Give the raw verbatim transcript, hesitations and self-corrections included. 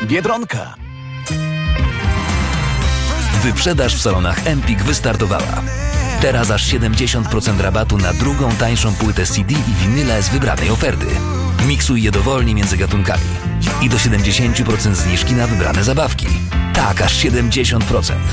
Biedronka. Wyprzedaż w salonach Empik wystartowała. Teraz aż siedemdziesiąt procent rabatu na drugą tańszą płytę C D i winyle z wybranej oferty. Miksuj je dowolnie między gatunkami. I do siedemdziesiąt procent zniżki na wybrane zabawki. Tak, aż siedemdziesiąt procent.